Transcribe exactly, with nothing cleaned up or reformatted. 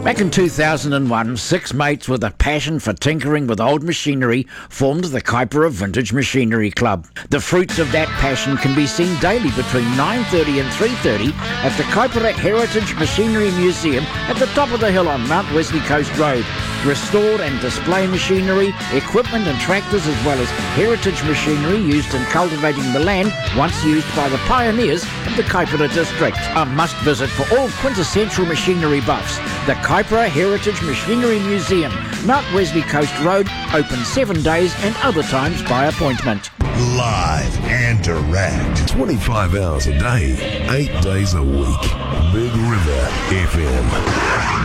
Back in two thousand one, six mates with a passion for tinkering with old machinery formed the Kaipara Vintage Machinery Club. The fruits of that passion can be seen daily between nine thirty and three thirty at the Kaipara Heritage Machinery Museum at the top of the hill on Mount Wesley Coast Road. Restored and display machinery, equipment and tractors, as well as heritage machinery used in cultivating the land once used by the pioneers of the Kaipara district. A must-visit for all quintessential machinery buffs. The Kaipara Heritage Machinery Museum, Mount Wesley Coast Road, open seven days and other times by appointment. Live and direct. twenty-five hours a day, eight days a week. Big River F M.